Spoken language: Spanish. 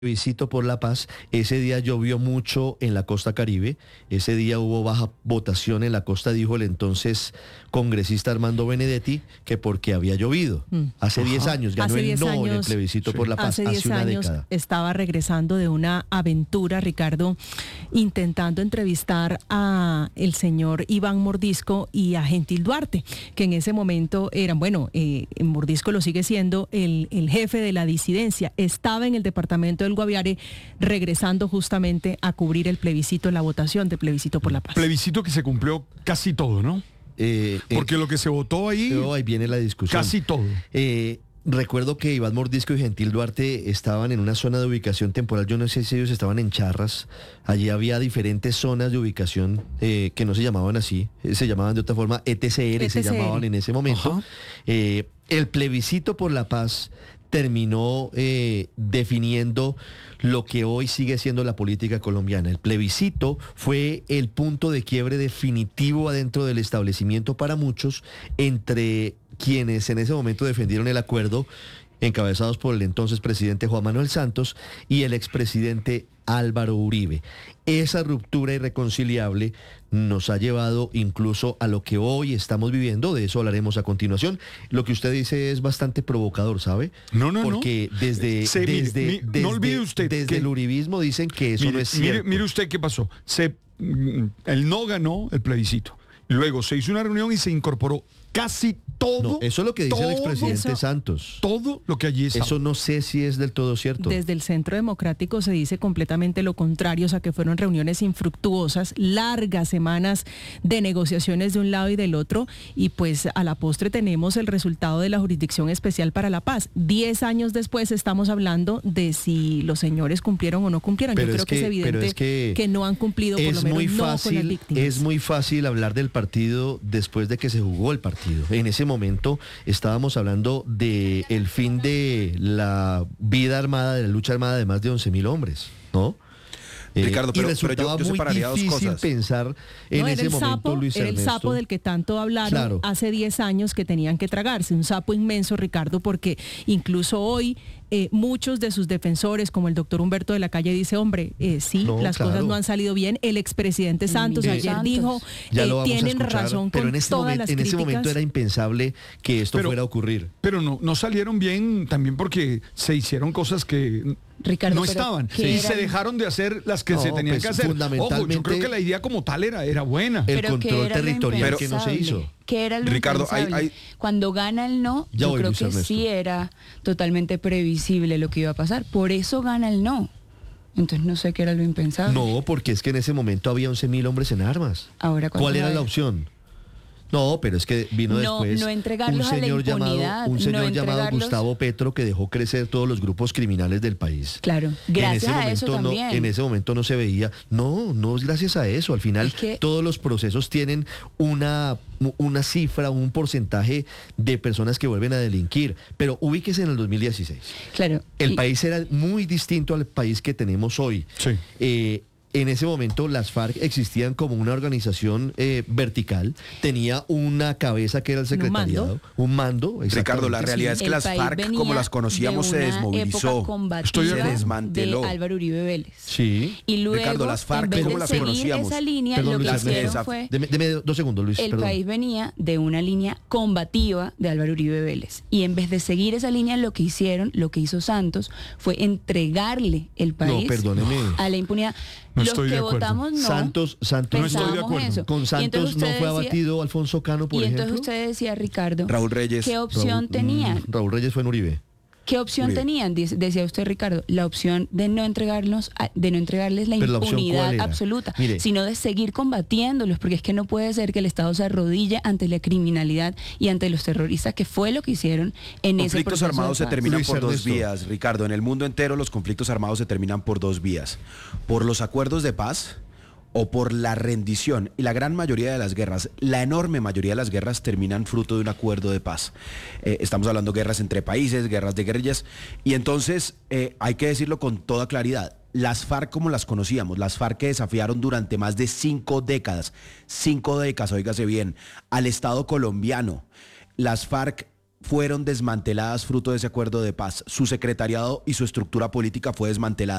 plebiscito por la paz. Ese día llovió mucho en la costa Caribe, ese día hubo baja votación en la costa, dijo el entonces congresista Armando Benedetti, que porque había llovido. Hace 10 años ganó el no en el plebiscito por la paz, hace una años década. Estaba regresando de una aventura, Ricardo, intentando entrevistar a el señor Iván Mordisco y a Gentil Duarte, que en ese momento eran, Mordisco lo sigue siendo el jefe de la disidencia, estaba en el departamento del Guaviare regresando justamente a cubrir el plebiscito, la votación del plebiscito por la paz. Plebiscito que se cumplió casi todo, ¿no? Porque lo que se votó ahí viene la discusión. Casi todo. Recuerdo que Iván Mordisco y Gentil Duarte estaban en una zona de ubicación temporal, yo no sé si ellos estaban en Charras, allí había diferentes zonas de ubicación que no se llamaban así, se llamaban de otra forma, ETCR se llamaban en ese momento. El plebiscito por la paz terminó definiendo lo que hoy sigue siendo la política colombiana. El plebiscito fue el punto de quiebre definitivo adentro del establecimiento para muchos, entre quienes en ese momento defendieron el acuerdo, encabezados por el entonces presidente Juan Manuel Santos y el expresidente Álvaro Uribe. Esa ruptura irreconciliable nos ha llevado incluso a lo que hoy estamos viviendo, de eso hablaremos a continuación. Lo que usted dice es bastante provocador, ¿sabe? No. Porque desde no olvide usted desde el uribismo dicen que eso no es cierto. Mire usted qué pasó. El no ganó el plebiscito. Luego se hizo una reunión y se incorporó casi todo. No, eso es lo que dice el expresidente Santos. Todo lo que allí está. Eso no sé si es del todo cierto. Desde el Centro Democrático se dice completamente lo contrario, o sea que fueron reuniones infructuosas, largas semanas de negociaciones de un lado y del otro, y pues a la postre tenemos el resultado de la Jurisdicción Especial para la Paz. 10 años después estamos hablando de si los señores cumplieron o no cumplieron. Yo creo que es evidente que no han cumplido, por lo menos no con las víctimas. Es muy fácil hablar del partido después de que se jugó el partido. En ese momento estábamos hablando de el fin de la vida armada, de la lucha armada de más de 11.000 hombres, ¿no? Ricardo, pero yo separaría dos cosas. Pensar en ese momento, Luis Ernesto. Era el sapo del que tanto hablaron hace 10 años que tenían que tragarse, un sapo inmenso, Ricardo, porque incluso hoy muchos de sus defensores, como el doctor Humberto de la Calle, dice, las cosas no han salido bien. El expresidente Santos ayer dijo, tienen razón pero con todas las críticas. En ese momento era impensable que esto fuera a ocurrir. Pero no salieron bien también porque se hicieron cosas que Ricardo, no estaban y se dejaron de hacer las que se tenían que hacer. Fundamentalmente, yo creo que la idea como tal era buena. El control territorial que no se hizo. Que era lo Ricardo, cuando gana el no, yo creo que sí era totalmente previsible lo que iba a pasar. Por eso gana el no. Entonces no sé qué era lo impensable. No, porque es que en ese momento había 11.000 hombres en armas. Ahora, ¿cuál era la opción? No, pero es que vino después un señor llamado Gustavo Petro, que dejó crecer todos los grupos criminales del país. Claro, gracias a eso también. En ese momento no se veía. No es gracias a eso. Al final todos los procesos tienen una cifra, un porcentaje de personas que vuelven a delinquir. Pero ubíquese en el 2016. Claro. El país era muy distinto al país que tenemos hoy. Sí. En ese momento las FARC existían como una organización vertical, tenía una cabeza que era el secretariado, un mando. Ricardo, la realidad es que las FARC, como las conocíamos, se desmovilizó, se desmanteló. De Álvaro Uribe Vélez. Sí. Y luego, Ricardo, las FARC, como las conocíamos. Esa línea, lo que hicieron fue... Deme 2 segundos, Luis. El país venía de una línea combativa de Álvaro Uribe Vélez. Y en vez de seguir esa línea, lo que hizo Santos fue entregarle el país a la impunidad. No Los que votamos no. Santos no estoy de acuerdo. Eso. Con Santos no fue abatido Alfonso Cano, por ejemplo. Y entonces usted decía, Ricardo, Raúl Reyes. ¿qué opción tenían? Raúl Reyes fue en Uribe. ¿Qué opción tenían? Decía usted, Ricardo, la opción de no entregarles la impunidad absoluta, sino de seguir combatiéndolos, porque es que no puede ser que el Estado se arrodille ante la criminalidad y ante los terroristas, que fue lo que hicieron en ese proceso. Conflictos armados se terminan por dos Ernesto. vías, Ricardo. En el mundo entero los conflictos armados se terminan por 2 vías. Por los acuerdos de paz o por la rendición. Y la gran mayoría de las guerras, la enorme mayoría de las guerras terminan fruto de un acuerdo de paz. Estamos hablando de guerras entre países, guerras de guerrillas. Y entonces hay que decirlo con toda claridad. Las FARC como las conocíamos, las FARC que desafiaron durante más de 5 décadas, óigase bien, al Estado colombiano. Las FARC fueron desmanteladas fruto de ese acuerdo de paz. Su secretariado y su estructura política fue desmantelada.